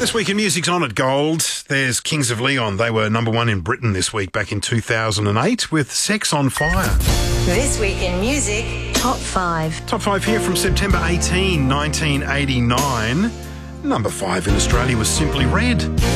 This week in music's on at gold. There's Kings of Leon. They were number one in Britain this week back in 2008 with Sex on Fire. This week in music, Top 5. Top 5 here from September 18, 1989. Number 5 in Australia was Simply Red.